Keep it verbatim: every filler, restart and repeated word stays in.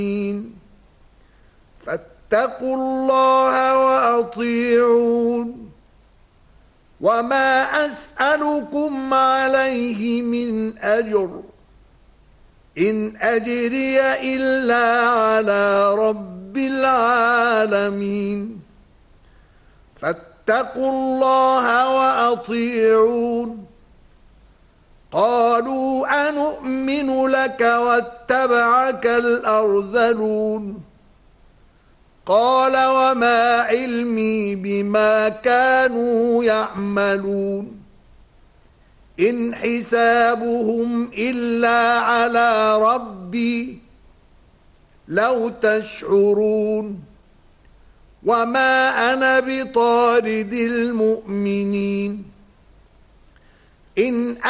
فاتقوا الله وأطيعون وما أسألكم عليه من أجر إن أجري إلا على رب العالمين فاتقوا الله وأطيعون قالوا أنؤمن لك واتبعك الأرذلون قال وما علمي بما كانوا يعملون إن حسابهم إلا على ربي لو تشعرون وما أنا بطارد المؤمنين إن